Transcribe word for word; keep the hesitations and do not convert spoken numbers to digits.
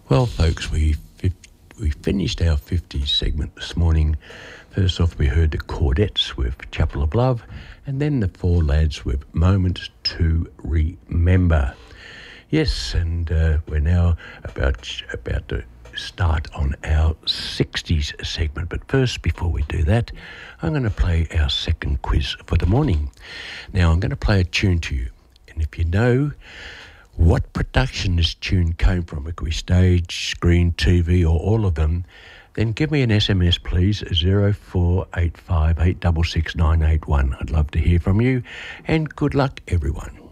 Well, folks, we we finished our fifties segment this morning. First off, we heard the Chordettes with Chapel of Love, and then the Four Lads with Moments to Remember. Yes, and uh, we're now about about to start on our sixties segment. But first, before we do that, I'm going to play our second quiz for the morning. Now, I'm going to play a tune to you, and if you know what production this tune came from, it could be stage, screen, T V, or all of them, then give me an S M S, please, zero four eight five eight six six nine eight one. I'd love to hear from you, and good luck, everyone.